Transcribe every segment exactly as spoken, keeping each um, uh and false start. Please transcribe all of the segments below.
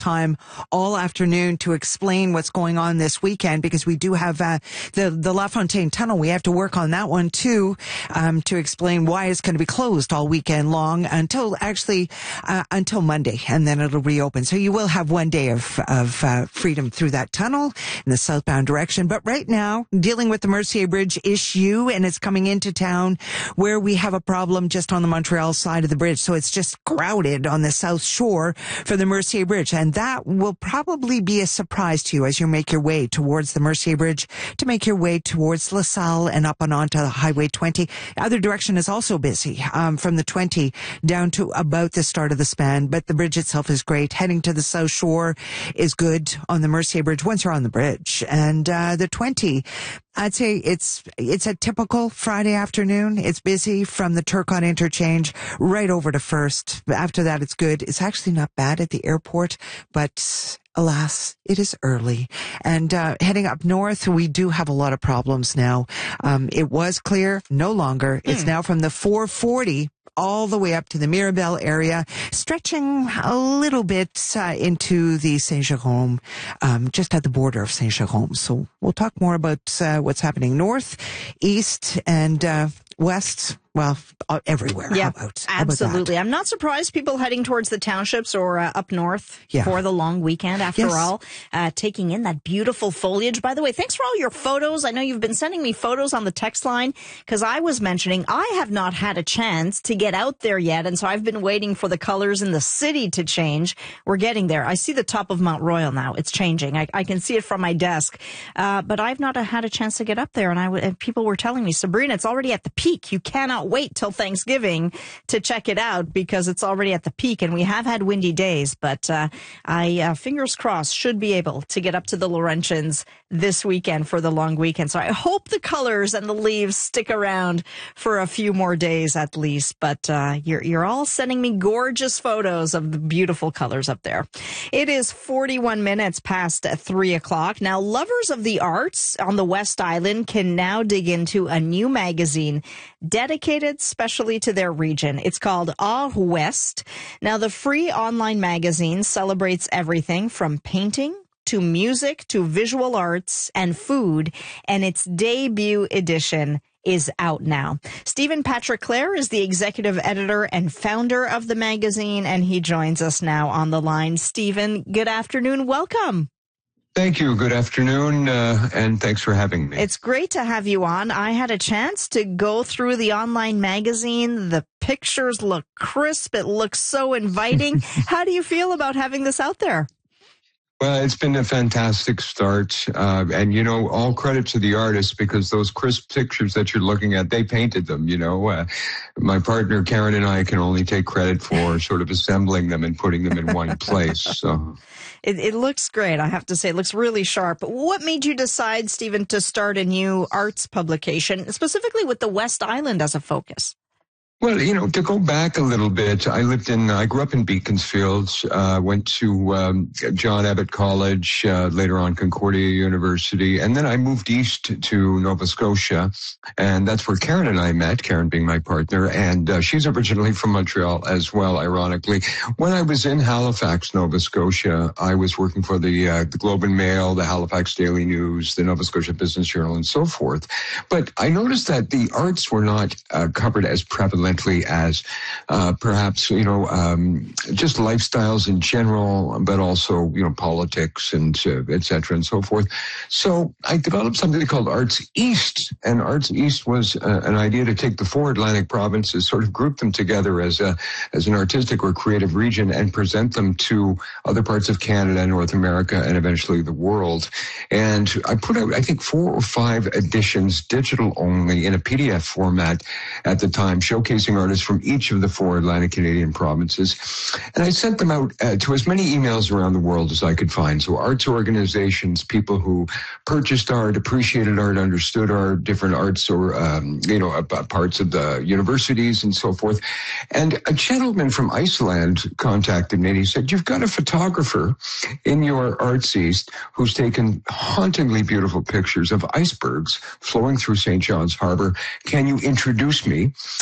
time all afternoon to explain what's going on this weekend, because we do have uh, the, the La Fontaine Tunnel. We have to work on that one too, um, to explain why it's going to be closed all weekend long until actually uh, until Monday, and then it'll reopen. So you will have one day of, of uh, freedom through that tunnel in the southbound direction. But right now, dealing with the Mercier Bridge issue, and it's coming into town where we have a problem just on the Montreal side of the bridge. So it's just crowded on the south shore for the Mercier Bridge. And that will probably be a surprise to you as you make your way towards the Mercier Bridge, to make your way towards LaSalle and up and onto Highway twenty. The other direction is also busy, um, from the twenty down to about the start of the span. But the bridge itself is great. Heading to the south shore is good on the Mercier Bridge once you're on the bridge. And uh, the twenty, I'd say it's it's a typical Friday afternoon. It's busy from the Turcotte interchange right over to First. After that, it's good. It's actually not bad at the airport, but alas, it is early. And uh, heading up north, we do have a lot of problems now. Um, it was clear, no longer. It's mm. now from the four forty all the way up to the Mirabel area, stretching a little bit uh, into the Saint-Jérôme, um, just at the border of Saint-Jérôme. So we'll talk more about uh, what's happening north, east, and uh, west. Well, uh, everywhere. Yeah, How about, how absolutely. about I'm not surprised people heading towards the townships or uh, up north yeah. for the long weekend, after yes. all, uh, taking in that beautiful foliage. By the way, thanks for all your photos. I know you've been sending me photos on the text line, because I was mentioning I have not had a chance to get out there yet, and so I've been waiting for the colors in the city to change. We're getting there. I see the top of Mount Royal now. It's changing. I, I can see it from my desk, uh, but I've not had a chance to get up there, and, I w- and people were telling me, Sabrina, it's already at the peak. You cannot wait till Thanksgiving Thanksgiving to check it out, because it's already at the peak, and we have had windy days, but uh, I, uh, fingers crossed, should be able to get up to the Laurentians this weekend for the long weekend. So I hope the colors and the leaves stick around for a few more days at least, but uh, you're, you're all sending me gorgeous photos of the beautiful colors up there. It is forty-one minutes past three o'clock. Now, lovers of the arts on the West Island can now dig into a new magazine dedicated specially to their region. It's called Art West. Now, the free online magazine celebrates everything from painting to music to visual arts and food, and its debut edition is out now. Stephen Patrick Clare is the executive editor and founder of the magazine, and he joins us now on the line. Stephen, good afternoon. Welcome. Thank you. Good afternoon, uh, and thanks for having me. It's great to have you on. I had a chance to go through the online magazine. The pictures look crisp. It looks so inviting. How do you feel about having this out there? Well, it's been a fantastic start. Uh, and, you know, all credit to the artists, because those crisp pictures that you're looking at, they painted them, you know. Uh, my partner, Karen, and I can only take credit for sort of assembling them and putting them in one place. So It, it looks great, I have to say. It looks really sharp. What made you decide, Stephen, to start a new arts publication, specifically with the West Island as a focus? Well, you know, to go back a little bit, I lived in, I grew up in Beaconsfield, uh, went to um, John Abbott College, uh, later on Concordia University, and then I moved east to Nova Scotia, and that's where Karen and I met, Karen being my partner, and uh, she's originally from Montreal as well, ironically. When I was in Halifax, Nova Scotia, I was working for the, uh, the Globe and Mail, the Halifax Daily News, the Nova Scotia Business Journal, and so forth. But I noticed that the arts were not uh, covered as prevalent as uh, perhaps, you know, um, just lifestyles in general, but also, you know, politics and uh, et cetera and so forth. So I developed something called Arts East, and Arts East was uh, an idea to take the four Atlantic provinces, sort of group them together as a as an artistic or creative region, and present them to other parts of Canada, North America, and eventually the world. And I put out, I think, four or five editions, digital only, in a P D F format at the time, showcasing artists from each of the four Atlantic Canadian provinces. And I sent them out uh, to as many emails around the world as I could find. So arts organizations, people who purchased art, appreciated art, understood art, different arts or, um, you know, uh, parts of the universities and so forth. And a gentleman from Iceland contacted me and he said, "You've got a photographer in your Arts East who's taken hauntingly beautiful pictures of icebergs flowing through Saint John's Harbor. Can you introduce me? I live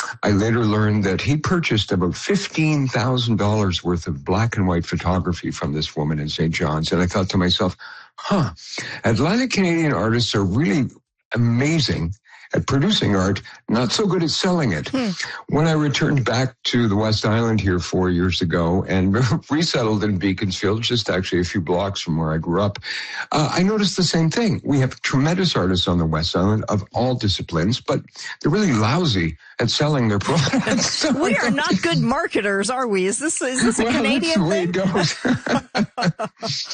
later learned that he purchased about fifteen thousand dollars worth of black and white photography from this woman in Saint John's. And I thought to myself, huh, Atlantic Canadian artists are really amazing at producing art, not so good at selling it. Hmm. When I returned back to the West Island here four years ago and resettled in Beaconsfield, just actually a few blocks from where I grew up, uh, I noticed the same thing. We have tremendous artists on the West Island of all disciplines, but they're really lousy at selling their products. So we are not good marketers, are we? Is this, is this a well, Canadian that's the way it goes.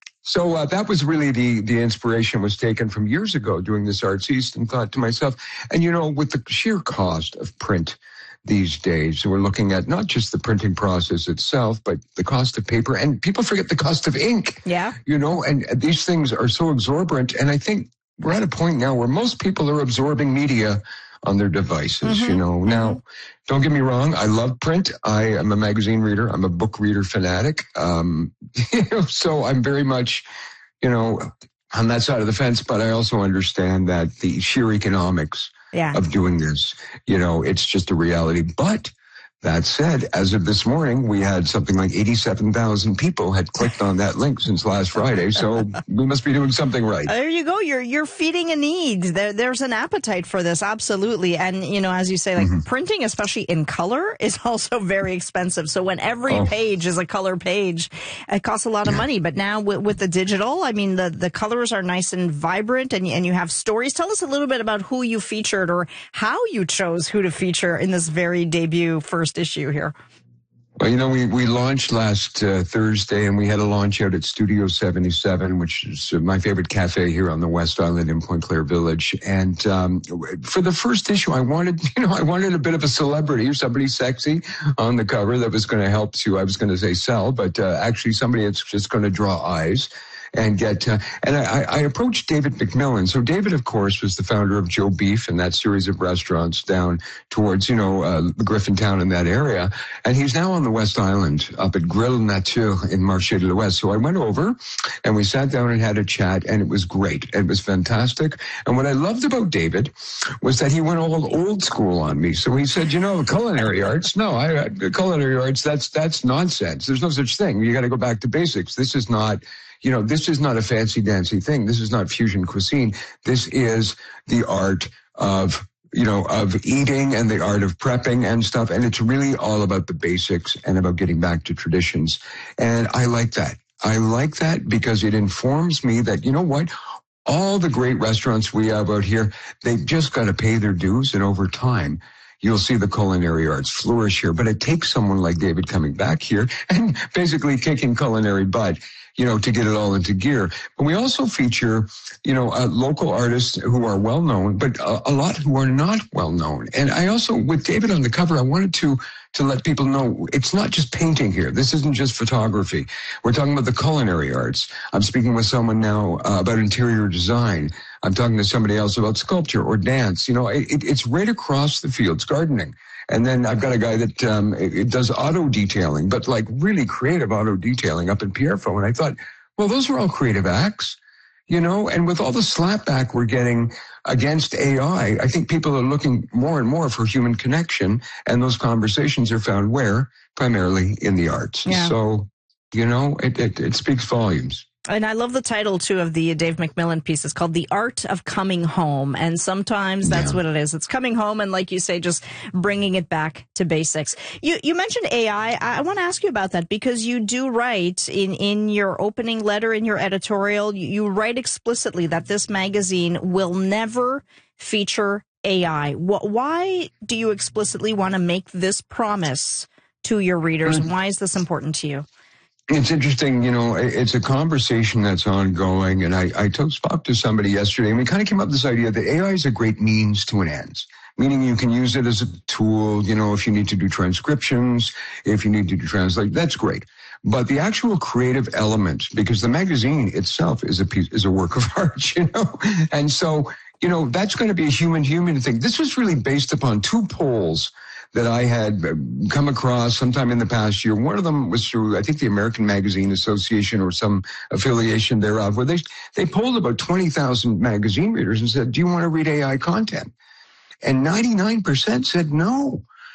So uh, that was really the the inspiration was taken from years ago doing this Arts East, and thought to myself, and you know, with the sheer cost of print these days, we're looking at not just the printing process itself, but the cost of paper, and people forget the cost of ink. Yeah. You know, and these things are so exorbitant, and I think we're at a point now where most people are absorbing media on their devices, mm-hmm. you know. Now, don't get me wrong, I love print. I am a magazine reader. I'm a book reader fanatic. Um, you know, so I'm very much, you know, on that side of the fence, but I also understand that the sheer economics yeah. of doing this, you know, it's just a reality. But that said, as of this morning, we had something like eighty-seven thousand people had clicked on that link since last Friday. So we must be doing something right. There you go. You're you're feeding a need. There, there's an appetite for this. Absolutely. And, you know, as you say, like mm-hmm. printing, especially in color, is also very expensive. So when every oh. page is a color page, it costs a lot of yeah. money. But now with, with the digital, I mean, the, the colors are nice and vibrant, and, and you have stories. Tell us a little bit about who you featured or how you chose who to feature in this very debut first issue here. Well, you know, we, we launched last uh, Thursday, and we had a launch out at Studio seventy-seven, which is my favorite cafe here on the West Island in Point Claire Village. And um, for the first issue, I wanted, you know, I wanted a bit of a celebrity or somebody sexy on the cover that was going to help to, I was going to say sell, but uh, actually somebody that's just going to draw eyes. And get, uh, and I, I approached David McMillan. So David, of course, was the founder of Joe Beef and that series of restaurants down towards, you know, uh, Griffintown in that area. And he's now on the West Island up at Grill Nature in Marché de l'Ouest. So I went over and we sat down and had a chat, and it was great. It was fantastic. And what I loved about David was that he went all old school on me. So he said, you know, culinary arts, no, I, culinary arts, that's, that's nonsense. There's no such thing. You got to go back to basics. This is not, You know, this is not a fancy dancy thing. This is not fusion cuisine. This is the art of, you know, of eating and the art of prepping and stuff. And it's really all about the basics and about getting back to traditions. And I like that. I like that because it informs me that, you know what? All the great restaurants we have out here, they've just got to pay their dues. And over time, you'll see the culinary arts flourish here. But it takes someone like David coming back here and basically kicking culinary butt, you know, to get it all into gear. But we also feature, you know, uh, local artists who are well known, but a, a lot who are not well known. And I also, with David on the cover, I wanted to to let people know it's not just painting here. This isn't just photography. We're talking about the culinary arts. I'm speaking with someone now uh, about interior design. I'm talking to somebody else about sculpture or dance. You know, it, it's right across the fields, gardening. And then I've got a guy that um, it, it does auto detailing, but like really creative auto detailing up in Pierrefonds. And I thought, well, those are all creative acts, you know, and with all the slapback we're getting against A I, I think people are looking more and more for human connection. And those conversations are found where? Primarily in the arts. Yeah. So, you know, it, it, it speaks volumes. And I love the title, too, of the Dave McMillan piece. It's called The Art of Coming Home. And sometimes that's yeah. what it is. It's coming home and, like you say, just bringing it back to basics. You you mentioned A I. I want to ask you about that because you do write in, in your opening letter, in your editorial, you, you write explicitly that this magazine will never feature A I. Why do you explicitly want to make this promise to your readers? And why is this important to you? It's interesting, you know, it's a conversation that's ongoing. And I, I told, spoke to somebody yesterday, and we kind of came up with this idea that A I is a great means to an end, meaning you can use it as a tool, you know, if you need to do transcriptions, if you need to do translate, that's great. But the actual creative element, because the magazine itself is a piece, is a work of art, you know, and so, you know, that's going to be a human-human thing. This was really based upon two polls that I had come across sometime in the past year. One of them was through, I think, the American Magazine Association or some affiliation thereof, where they they polled about twenty thousand magazine readers and said, do you want to read A I content? And ninety-nine percent said no.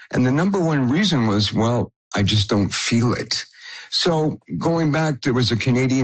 And the number one reason was, well, I just don't feel it. So going back, there was a Canadian